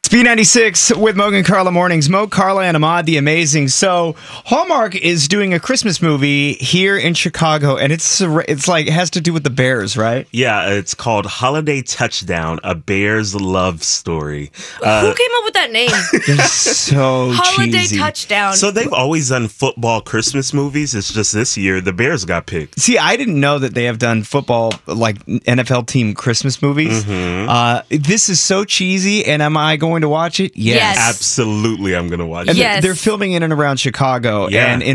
B96 with Mogan and Carla Mornings. Mo, Carla, and Ahmad, the amazing. So, Hallmark is doing a Christmas movie here in Chicago, and it's like it has to do with the Bears, right? Yeah, it's called Holiday Touchdown, a Bears love story. Who came up with that name? They're so Holiday cheesy. Touchdown. So they've always done football Christmas movies. It's just this year the Bears got picked. See, I didn't know that they have done football, like NFL team Christmas movies. This is so cheesy, and am I going to watch it? Yes. Absolutely, I'm going to watch And it. Yes. they're filming in and around Chicago. Yeah. And